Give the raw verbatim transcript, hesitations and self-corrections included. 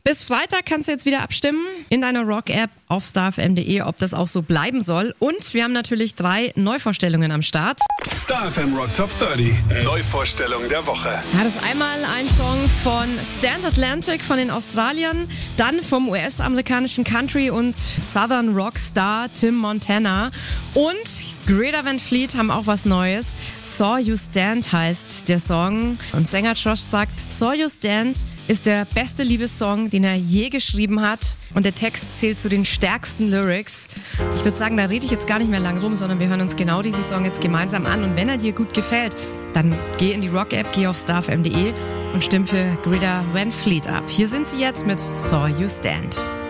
Bis Freitag kannst du jetzt wieder abstimmen in deiner Rock-App auf star f m punkt d e, ob das auch so bleiben soll. Und wir haben natürlich drei Neuvorstellungen am Start. Star F M Rock Top dreißig, Neuvorstellung der Woche. Ja, das ist einmal ein Song von Stand Atlantic von den Australiern, dann vom U S-amerikanischen Country- und Southern Rockstar Tim Montana und Greta Van Fleet haben auch was Neues. Saw You Stand heißt der Song und Sänger Josh sagt, Saw You Stand ist der beste Liebessong, den er je geschrieben hat und der Text zählt zu den stärksten Lyrics. Ich würde sagen, da rede ich jetzt gar nicht mehr lang rum, sondern wir hören uns genau diesen Song jetzt gemeinsam an und wenn er dir gut gefällt, dann geh in die Rock-App, geh auf star f m punkt d e und stimm für Greta Van Fleet ab. Hier sind sie jetzt mit Saw You Stand.